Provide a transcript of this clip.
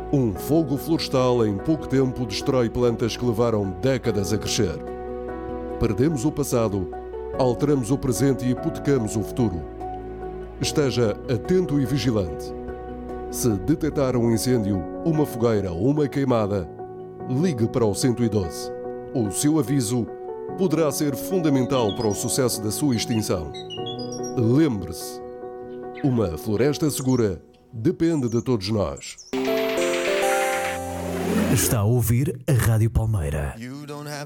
Um fogo florestal em pouco tempo destrói plantas que levaram décadas a crescer. Perdemos o passado, alteramos o presente e hipotecamos o futuro. Esteja atento e vigilante. Se detectar um incêndio, uma fogueira ou uma queimada, ligue para o 112. O seu aviso poderá ser fundamental para o sucesso da sua extinção. Lembre-se, uma floresta segura depende de todos nós. Está a ouvir a Rádio Palmeira.